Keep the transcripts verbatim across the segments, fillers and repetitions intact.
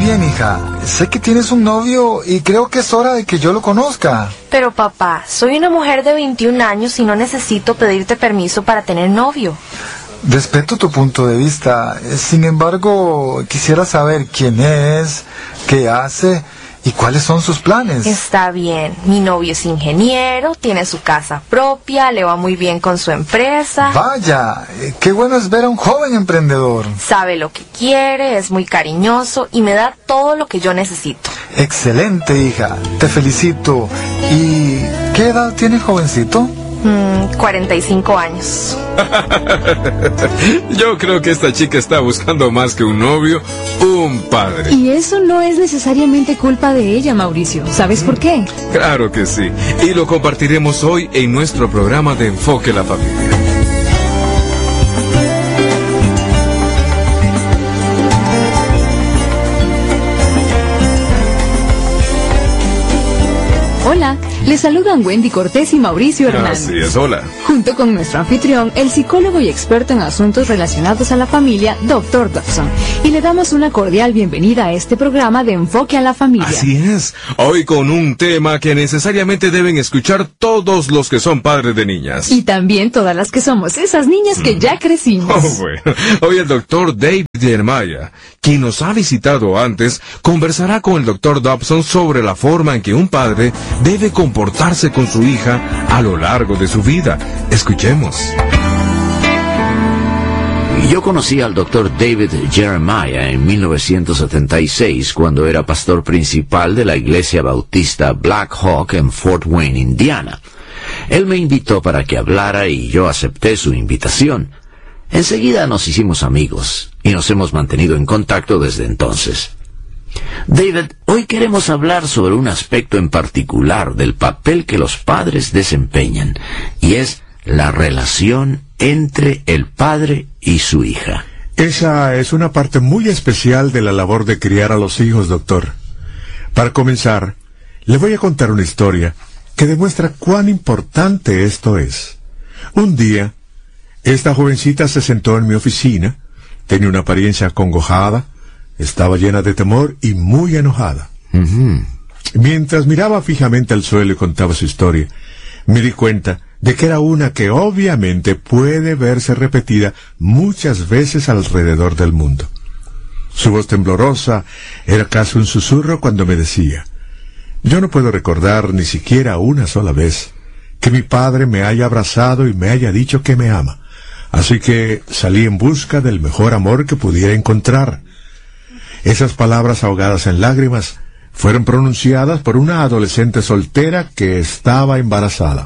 bien, hija. Sé que tienes un novio y creo que es hora de que yo lo conozca. Pero papá, soy una mujer de veintiún años y no necesito pedirte permiso para tener novio. Respeto tu punto de vista. Sin embargo, quisiera saber quién es, qué hace y cuáles son sus planes. Está bien. Mi novio es ingeniero, tiene su casa propia, le va muy bien con su empresa. Vaya, qué bueno es ver a un joven emprendedor. Sabe lo que quiere, es muy cariñoso y me da todo lo que yo necesito. Excelente, hija. Te felicito. ¿Y qué edad tiene el jovencito? Mm, cuarenta y cinco años. Yo creo que esta chica está buscando más que un novio, un padre. Y eso no es necesariamente culpa de ella, Mauricio. ¿Sabes por qué? Claro que sí. Y lo compartiremos hoy en nuestro programa de Enfoque a la Familia. Hola, les saludan Wendy Cortés y Mauricio Hernández. Así es, hola. Junto con nuestro anfitrión, el psicólogo y experto en asuntos relacionados a la familia, doctor Dobson. Y le damos una cordial bienvenida a este programa de Enfoque a la Familia. Así es. Hoy con un tema que necesariamente deben escuchar todos los que son padres de niñas. Y también todas las que somos esas niñas que mm. ya crecimos. Oh, bueno. Hoy el doctor David Jeremiah, quien nos ha visitado antes, conversará con el doctor Dobson sobre la forma en que un padre debe comportarse con su hija a lo largo de su vida. Escuchemos. Yo conocí al doctor David Jeremiah en mil novecientos setenta y seis cuando era pastor principal de la iglesia bautista Black Hawk en Fort Wayne, Indiana. Él me invitó para que hablara y yo acepté su invitación. Enseguida nos hicimos amigos y nos hemos mantenido en contacto desde entonces. David, hoy queremos hablar sobre un aspecto en particular del papel que los padres desempeñan, y es la relación entre el padre y su hija. Esa es una parte muy especial de la labor de criar a los hijos, doctor. Para comenzar, le voy a contar una historia que demuestra cuán importante esto es. Un día, esta jovencita se sentó en mi oficina, tenía una apariencia acongojada, estaba llena de temor y muy enojada. Uh-huh. Mientras miraba fijamente al suelo y contaba su historia, me di cuenta de que era una que obviamente puede verse repetida muchas veces alrededor del mundo. Su voz temblorosa era casi un susurro cuando me decía: yo no puedo recordar ni siquiera una sola vez que mi padre me haya abrazado y me haya dicho que me ama, así que salí en busca del mejor amor que pudiera encontrar. Esas palabras ahogadas en lágrimas fueron pronunciadas por una adolescente soltera que estaba embarazada.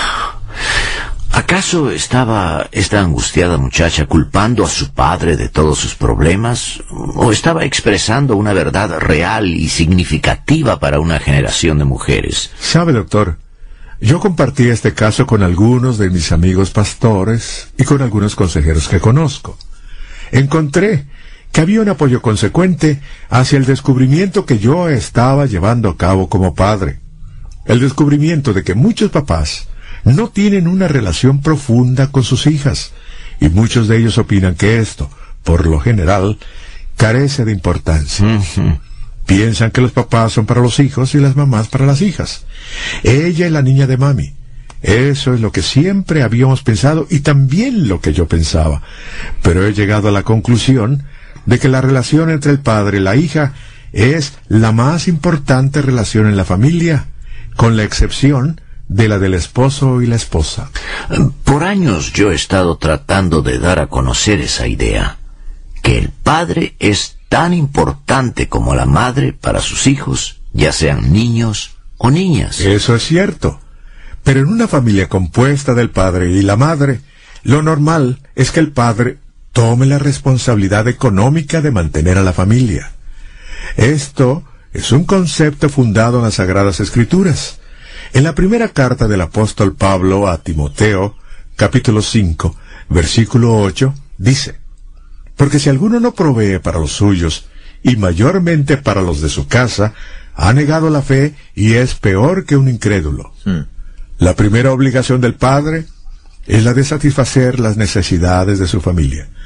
¿Acaso estaba esta angustiada muchacha culpando a su padre de todos sus problemas? ¿O estaba expresando una verdad real y significativa para una generación de mujeres? Sabe, doctor, yo compartí este caso con algunos de mis amigos pastores y con algunos consejeros que conozco. Encontré que había un apoyo consecuente hacia el descubrimiento que yo estaba llevando a cabo como padre. El descubrimiento de que muchos papás no tienen una relación profunda con sus hijas, y muchos de ellos opinan que esto, por lo general, carece de importancia. Uh-huh. Piensan que los papás son para los hijos y las mamás para las hijas. Ella es la niña de mami. Eso es lo que siempre habíamos pensado y también lo que yo pensaba. Pero he llegado a la conclusión de que la relación entre el padre y la hija es la más importante relación en la familia, con la excepción de la del esposo y la esposa. Por años yo he estado tratando de dar a conocer esa idea, que el padre es tan importante como la madre para sus hijos, ya sean niños o niñas. Eso es cierto, pero en una familia compuesta del padre y la madre, lo normal es que el padre tome la responsabilidad económica de mantener a la familia. Esto es un concepto fundado en las Sagradas Escrituras. En la primera carta del apóstol Pablo a Timoteo, capítulo cinco, versículo ocho, dice: porque si alguno no provee para los suyos, y mayormente para los de su casa, ha negado la fe y es peor que un incrédulo. Hmm. La primera obligación del padre es la de satisfacer las necesidades de su familia.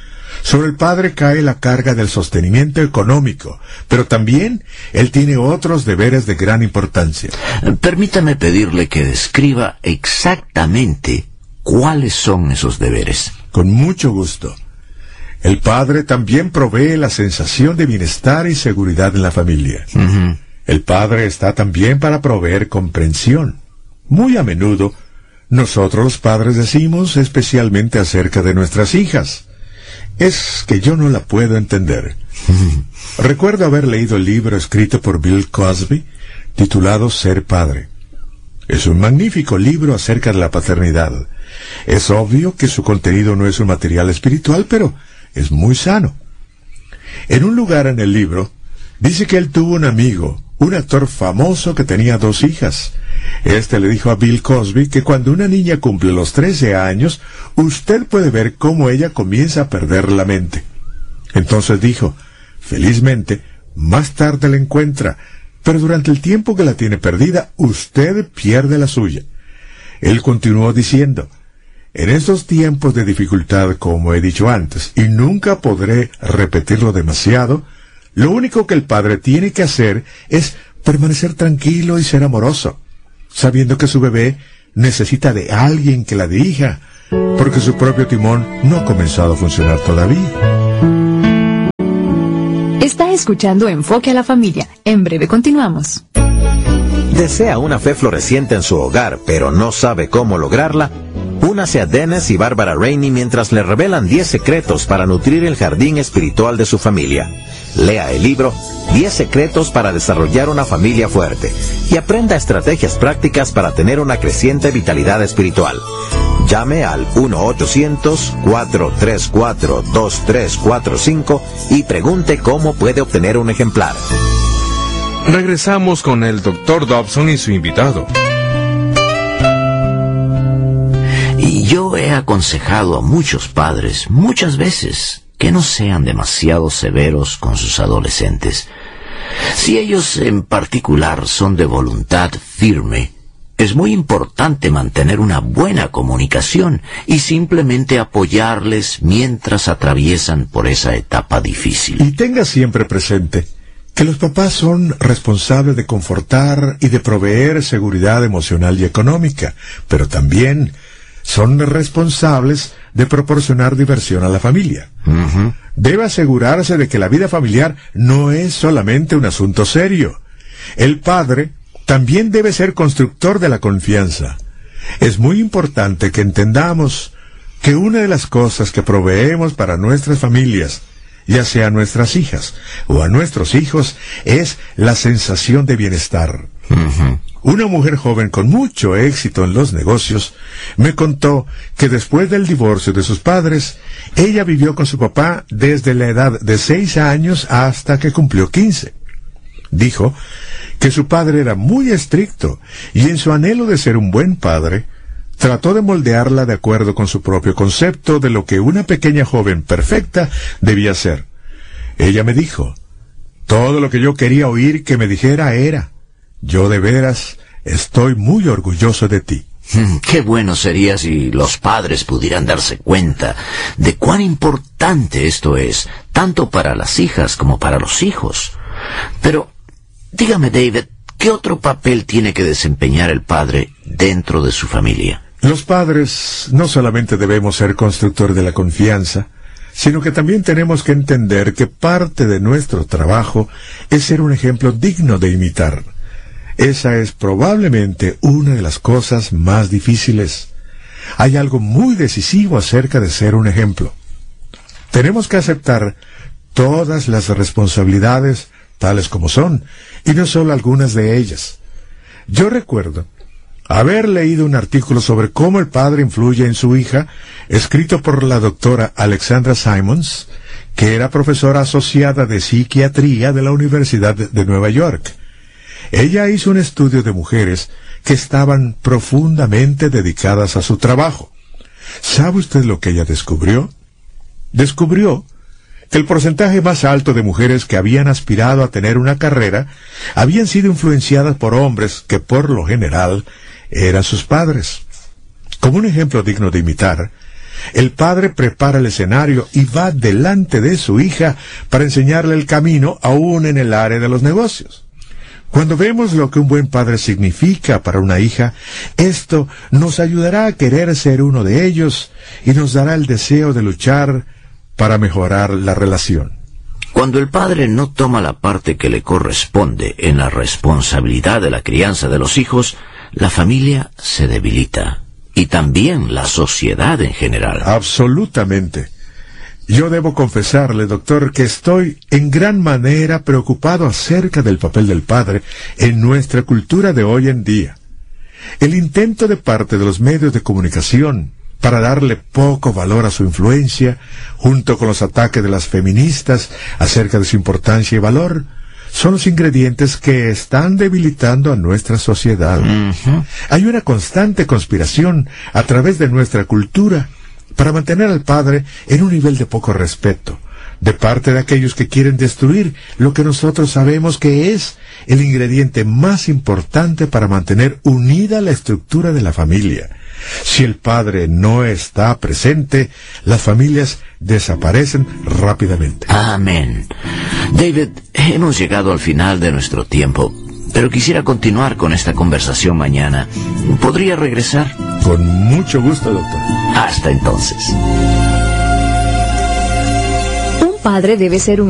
Sobre el padre cae la carga del sostenimiento económico, pero también él tiene otros deberes de gran importancia. Permítame pedirle que describa exactamente cuáles son esos deberes. Con mucho gusto. El padre también provee la sensación de bienestar y seguridad en la familia. Uh-huh. El padre está también para proveer comprensión. Muy a menudo, nosotros los padres decimos, especialmente acerca de nuestras hijas, es que yo no la puedo entender. Uh-huh. Recuerdo haber leído el libro escrito por Bill Cosby, titulado Ser Padre. Es un magnífico libro acerca de la paternidad. Es obvio que su contenido no es un material espiritual, pero es muy sano. En un lugar en el libro, dice que él tuvo un amigo, un actor famoso que tenía dos hijas. Este le dijo a Bill Cosby que cuando una niña cumple los trece años, usted puede ver cómo ella comienza a perder la mente. Entonces dijo, felizmente, más tarde la encuentra, pero durante el tiempo que la tiene perdida, usted pierde la suya. Él continuó diciendo, en estos tiempos de dificultad, como he dicho antes, y nunca podré repetirlo demasiado, lo único que el padre tiene que hacer es permanecer tranquilo y ser amoroso, sabiendo que su bebé necesita de alguien que la dirija, porque su propio timón no ha comenzado a funcionar todavía. Está escuchando Enfoque a la Familia. En breve continuamos. ¿Desea una fe floreciente en su hogar, pero no sabe cómo lograrla? Únase a Dennis y Barbara Rainey mientras le revelan diez secretos para nutrir el jardín espiritual de su familia. Lea el libro diez secretos para desarrollar una familia fuerte y aprenda estrategias prácticas para tener una creciente vitalidad espiritual. Llame al uno ochocientos, cuatro tres cuatro, dos tres cuatro cinco y pregunte cómo puede obtener un ejemplar. Regresamos con el doctor Dobson y su invitado. Y yo he aconsejado a muchos padres, muchas veces, que no sean demasiado severos con sus adolescentes. Si ellos en particular son de voluntad firme, es muy importante mantener una buena comunicación y simplemente apoyarles mientras atraviesan por esa etapa difícil. Y tenga siempre presente que los papás son responsables de confortar y de proveer seguridad emocional y económica, pero también son responsables de proporcionar diversión a la familia. Uh-huh. Debe asegurarse de que la vida familiar no es solamente un asunto serio. El padre también debe ser constructor de la confianza. Es muy importante que entendamos que una de las cosas que proveemos para nuestras familias, ya sea a nuestras hijas o a nuestros hijos, es la sensación de bienestar. Uh-huh. Una mujer joven con mucho éxito en los negocios me contó que después del divorcio de sus padres, ella vivió con su papá desde la edad de seis años hasta que cumplió quince. Dijo que su padre era muy estricto y en su anhelo de ser un buen padre, trató de moldearla de acuerdo con su propio concepto de lo que una pequeña joven perfecta debía ser. Ella me dijo, todo lo que yo quería oír que me dijera era, yo de veras estoy muy orgulloso de ti. Qué bueno sería si los padres pudieran darse cuenta de cuán importante esto es, tanto para las hijas como para los hijos. Pero, dígame, David, ¿qué otro papel tiene que desempeñar el padre dentro de su familia? Los padres no solamente debemos ser constructores de la confianza, sino que también tenemos que entender que parte de nuestro trabajo es ser un ejemplo digno de imitar. Esa es probablemente una de las cosas más difíciles. Hay algo muy decisivo acerca de ser un ejemplo. Tenemos que aceptar todas las responsabilidades tales como son, y no solo algunas de ellas. Yo recuerdo haber leído un artículo sobre cómo el padre influye en su hija, escrito por la doctora Alexandra Simons, que era profesora asociada de psiquiatría de la Universidad de Nueva York. Ella hizo un estudio de mujeres que estaban profundamente dedicadas a su trabajo. ¿Sabe usted lo que ella descubrió? Descubrió que el porcentaje más alto de mujeres que habían aspirado a tener una carrera habían sido influenciadas por hombres que por lo general eran sus padres. Como un ejemplo digno de imitar, El padre prepara el escenario y va delante de su hija para enseñarle el camino aún en el área de los negocios. Cuando vemos lo que un buen padre significa para una hija, esto nos ayudará a querer ser uno de ellos y nos dará el deseo de luchar para mejorar la relación. Cuando el padre no toma la parte que le corresponde en la responsabilidad de la crianza de los hijos, la familia se debilita y también la sociedad en general. Absolutamente. Yo debo confesarle, doctor, que estoy en gran manera preocupado acerca del papel del padre en nuestra cultura de hoy en día. El intento de parte de los medios de comunicación para darle poco valor a su influencia, junto con los ataques de las feministas acerca de su importancia y valor, son los ingredientes que están debilitando a nuestra sociedad. Uh-huh. Hay una constante conspiración a través de nuestra cultura para mantener al padre en un nivel de poco respeto, de parte de aquellos que quieren destruir lo que nosotros sabemos que es el ingrediente más importante para mantener unida la estructura de la familia. Si el padre no está presente, las familias desaparecen rápidamente. Amén. David, hemos llegado al final de nuestro tiempo, pero quisiera continuar con esta conversación mañana. ¿Podría regresar? Con mucho gusto, doctor. Hasta entonces. Un padre debe ser un